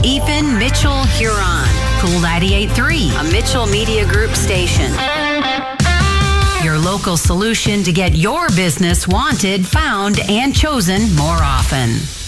Ethan Mitchell Huron. Cool 98.3, a Mitchell Media Group station. Your local solution to get your business wanted, found, and chosen more often.